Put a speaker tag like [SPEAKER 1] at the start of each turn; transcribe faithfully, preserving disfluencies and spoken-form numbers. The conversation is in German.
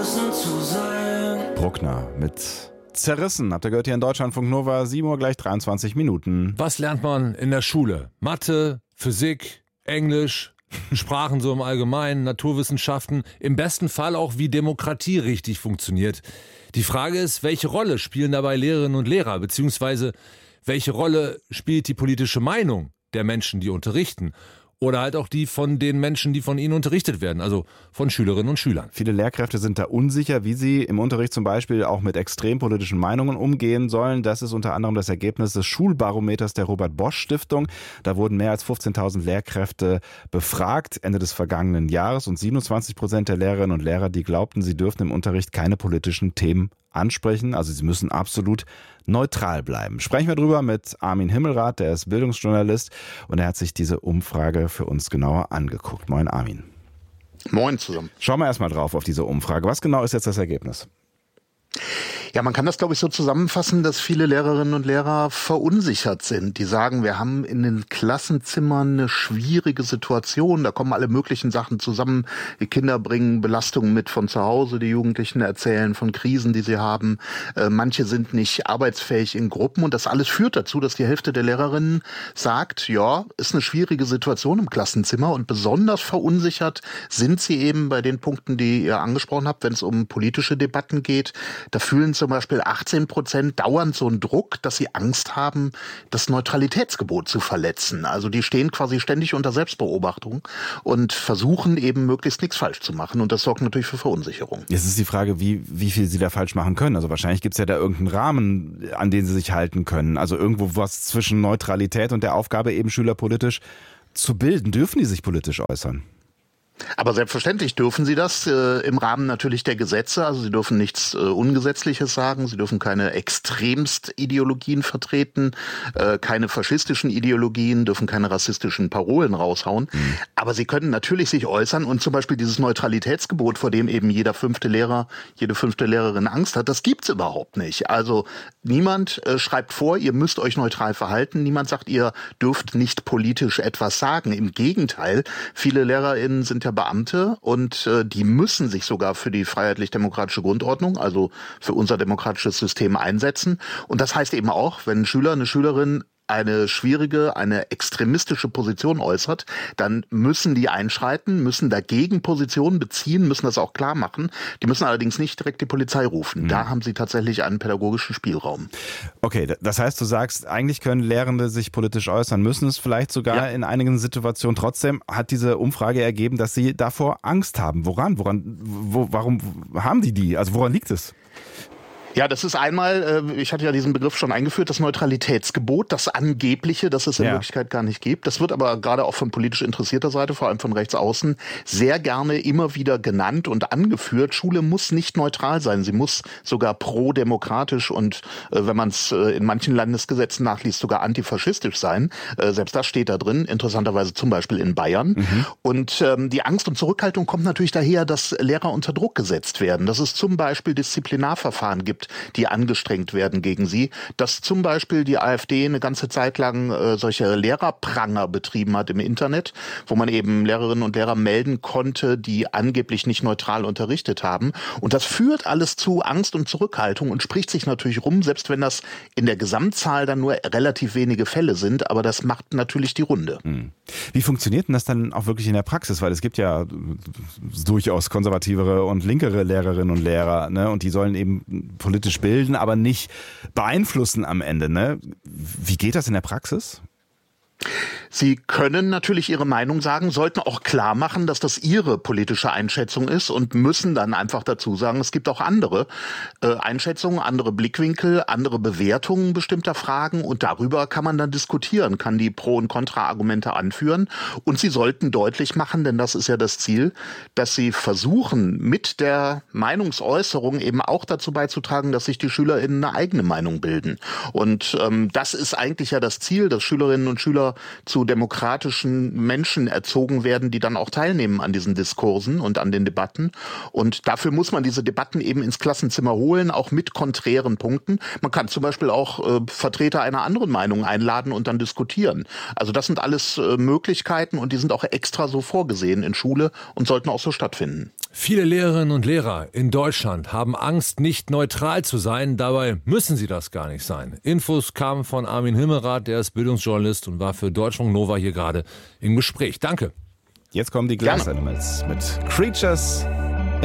[SPEAKER 1] zerrissen zu sein.
[SPEAKER 2] Bruckner mit Zerrissen. Habt ihr gehört hier in Deutschlandfunk Nova, sieben Uhr gleich dreiundzwanzig Minuten.
[SPEAKER 3] Was lernt man in der Schule? Mathe, Physik, Englisch, Sprachen so im Allgemeinen, Naturwissenschaften, im besten Fall auch, wie Demokratie richtig funktioniert. Die Frage ist, welche Rolle spielen dabei Lehrerinnen und Lehrer, beziehungsweise welche Rolle spielt die politische Meinung der Menschen, die unterrichten? Oder halt auch die von den Menschen, die von ihnen unterrichtet werden, also von Schülerinnen und Schülern.
[SPEAKER 2] Viele Lehrkräfte sind da unsicher, wie sie im Unterricht zum Beispiel auch mit extrem politischen Meinungen umgehen sollen. Das ist unter anderem das Ergebnis des Schulbarometers der Robert-Bosch-Stiftung. Da wurden mehr als fünfzehntausend Lehrkräfte befragt Ende des vergangenen Jahres. Und siebenundzwanzig Prozent der Lehrerinnen und Lehrer, die glaubten, sie dürften im Unterricht keine politischen Themen ansprechen. Also sie müssen absolut neutral bleiben. Sprechen wir drüber mit Armin Himmelrath, der ist Bildungsjournalist und er hat sich diese Umfrage für uns genauer angeguckt. Moin Armin.
[SPEAKER 4] Moin zusammen.
[SPEAKER 2] Schauen wir erstmal drauf auf diese Umfrage. Was genau ist jetzt das Ergebnis?
[SPEAKER 4] Ja, man kann das, glaube ich, so zusammenfassen, dass viele Lehrerinnen und Lehrer verunsichert sind. Die sagen, wir haben in den Klassenzimmern eine schwierige Situation. Da kommen alle möglichen Sachen zusammen. Die Kinder bringen Belastungen mit von zu Hause. Die Jugendlichen erzählen von Krisen, die sie haben. Äh, manche sind nicht arbeitsfähig in Gruppen. Und das alles führt dazu, dass die Hälfte der Lehrerinnen sagt, ja, ist eine schwierige Situation im Klassenzimmer. Und besonders verunsichert sind sie eben bei den Punkten, die ihr angesprochen habt, wenn es um politische Debatten geht. Da fühlen zum Beispiel achtzehn Prozent dauernd so einen Druck, dass sie Angst haben, das Neutralitätsgebot zu verletzen. Also die stehen quasi ständig unter Selbstbeobachtung und versuchen eben möglichst nichts falsch zu machen. Und das sorgt natürlich für Verunsicherung.
[SPEAKER 2] Jetzt ist die Frage, wie, wie viel sie da falsch machen können. Also wahrscheinlich gibt es ja da irgendeinen Rahmen, an den sie sich halten können. Also irgendwo was zwischen Neutralität und der Aufgabe, eben Schüler politisch zu bilden. Dürfen die sich politisch äußern?
[SPEAKER 4] Aber selbstverständlich dürfen sie das äh, im Rahmen natürlich der Gesetze. Also sie dürfen nichts äh, Ungesetzliches sagen. Sie dürfen keine Extremstideologien vertreten, äh, keine faschistischen Ideologien, dürfen keine rassistischen Parolen raushauen. Mhm. Aber sie können natürlich sich äußern und zum Beispiel dieses Neutralitätsgebot, vor dem eben jeder fünfte Lehrer, jede fünfte Lehrerin Angst hat, das gibt's überhaupt nicht. Also niemand äh, schreibt vor, ihr müsst euch neutral verhalten. Niemand sagt, ihr dürft nicht politisch etwas sagen. Im Gegenteil, viele LehrerInnen sind ja Beamte und äh, die müssen sich sogar für die freiheitlich-demokratische Grundordnung, also für unser demokratisches System einsetzen. Und das heißt eben auch, wenn ein Schüler, eine Schülerin eine schwierige, eine extremistische Position äußert, dann müssen die einschreiten, müssen dagegen Positionen beziehen, müssen das auch klar machen. Die müssen allerdings nicht direkt die Polizei rufen. Mhm. Da haben sie tatsächlich einen pädagogischen Spielraum.
[SPEAKER 2] Okay, das heißt, du sagst, eigentlich können Lehrende sich politisch äußern, müssen es vielleicht sogar ja. in einigen Situationen. Trotzdem hat diese Umfrage ergeben, dass sie davor Angst haben. Woran? Woran? Wo, warum haben die die? Also woran liegt es?
[SPEAKER 4] Ja, das ist einmal, ich hatte ja diesen Begriff schon eingeführt, das Neutralitätsgebot, das Angebliche, das es in ja. Wirklichkeit gar nicht gibt. Das wird aber gerade auch von politisch interessierter Seite, vor allem von rechts außen, sehr gerne immer wieder genannt und angeführt. Schule muss nicht neutral sein, sie muss sogar pro-demokratisch und wenn man es in manchen Landesgesetzen nachliest, sogar antifaschistisch sein. Selbst das steht da drin, interessanterweise zum Beispiel in Bayern. Mhm. Und ähm, die Angst und Zurückhaltung kommt natürlich daher, dass Lehrer unter Druck gesetzt werden, dass es zum Beispiel Disziplinarverfahren gibt, die angestrengt werden gegen sie, dass zum Beispiel die AfD eine ganze Zeit lang äh, solche Lehrerpranger betrieben hat im Internet, wo man eben Lehrerinnen und Lehrer melden konnte, die angeblich nicht neutral unterrichtet haben. Und das führt alles zu Angst und Zurückhaltung und spricht sich natürlich rum, selbst wenn das in der Gesamtzahl dann nur relativ wenige Fälle sind, aber das macht natürlich die Runde.
[SPEAKER 2] Hm. Wie funktioniert denn das dann auch wirklich in der Praxis? Weil es gibt ja durchaus konservativere und linkere Lehrerinnen und Lehrer, ne? Und die sollen eben politisch bilden, aber nicht beeinflussen am Ende, ne? Wie geht das in der Praxis?
[SPEAKER 4] Sie können natürlich ihre Meinung sagen, sollten auch klar machen, dass das ihre politische Einschätzung ist und müssen dann einfach dazu sagen, es gibt auch andere äh, Einschätzungen, andere Blickwinkel, andere Bewertungen bestimmter Fragen und darüber kann man dann diskutieren, kann die Pro- und Kontra-Argumente anführen und sie sollten deutlich machen, denn das ist ja das Ziel, dass sie versuchen, mit der Meinungsäußerung eben auch dazu beizutragen, dass sich die SchülerInnen eine eigene Meinung bilden. Und ähm, das ist eigentlich ja das Ziel, dass Schülerinnen und Schüler zu zu demokratischen Menschen erzogen werden, die dann auch teilnehmen an diesen Diskursen und an den Debatten. Und dafür muss man diese Debatten eben ins Klassenzimmer holen, auch mit konträren Punkten. Man kann zum Beispiel auch äh, Vertreter einer anderen Meinung einladen und dann diskutieren. Also das sind alles äh, Möglichkeiten und die sind auch extra so vorgesehen in Schule und sollten auch so stattfinden.
[SPEAKER 3] Viele Lehrerinnen und Lehrer in Deutschland haben Angst, nicht neutral zu sein. Dabei müssen sie das gar nicht sein. Infos kamen von Armin Himmelrath, der ist Bildungsjournalist und war für Deutschlandfunk Nova hier gerade im Gespräch. Danke.
[SPEAKER 2] Jetzt kommen die Glass Animals mit Creatures